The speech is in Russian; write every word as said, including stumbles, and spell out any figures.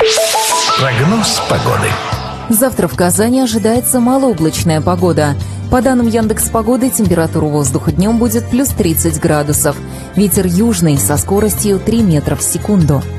Прогноз погоды. Завтра в Казани ожидается малооблачная погода. По данным Яндекс.Погоды, температура воздуха днем будет плюс тридцать градусов. Ветер южный со скоростью три метра в секунду.